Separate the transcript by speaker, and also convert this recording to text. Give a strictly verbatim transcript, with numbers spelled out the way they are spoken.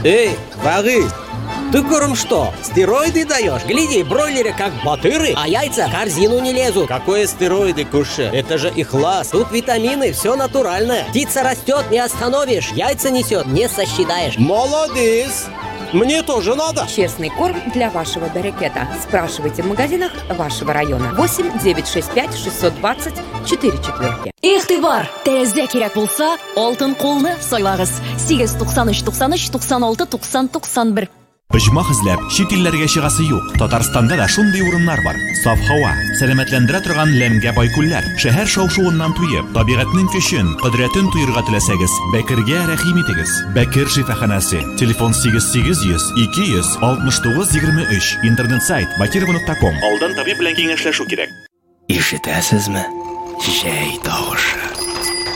Speaker 1: Эй, Вагы, ты куром что, стероиды даешь? Гляди, бройлеры как батыры, а яйца в корзину не лезут. Какое стероиды, Куша? Это же ихлас. Тут витамины, все натуральное. Птица растет, не остановишь. Яйца несет, не сосчитаешь.
Speaker 2: Молодец! Мне тоже надо.
Speaker 3: Честный корм для вашего берекета. Спрашивайте в магазинах вашего района. восемь девятьсот шестьдесят пять шестьсот двадцать четыре четверки.
Speaker 4: Игътибор! Тезде керек булса, алтын қолны сайлагыз. сегиз туксан үч туксан үч туксан алты туксан туксан бир.
Speaker 5: Оҗмах эзләп чит илләргә чыгасы юк. Татарстанда да шундый урыннар бар. Саф һава, сәламәтләндерә торган ләмгә бай күлләр. Шәһәр шау-шуыннан туеп, табигатьнең көчен, кодрәтен туйырга теләсәгез, Бәкергә рәхим итегез. Бәкер шифаханасы. Телефон сигез сигез йөз ике йөз алтмыш тугыз егерме өч. Интернет сайт бакирова нокта ком. Алдан табиб белән киңәшләшү кирәк.
Speaker 6: Ишетәсезме? Җәй тавышы.